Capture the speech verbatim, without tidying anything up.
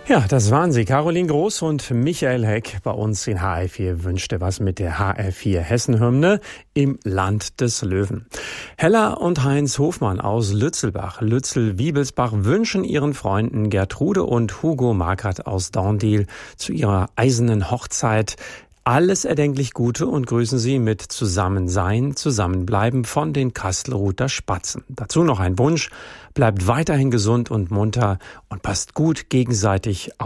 Ja, das waren sie. Caroline Groß und Michael Heck bei uns in H R vier wünschte was mit der H R vier Hessen-Hymne im Land des Löwen. Hella und Heinz Hofmann aus Lützelbach, Lützel-Wiebelsbach wünschen ihren Freunden Gertrude und Hugo Markert aus Dorndiel zu ihrer eisernen Hochzeit alles erdenklich Gute und grüßen Sie mit Zusammensein, Zusammenbleiben von den Kastelruther Spatzen. Dazu noch ein Wunsch: Bleibt weiterhin gesund und munter und passt gut gegenseitig auf.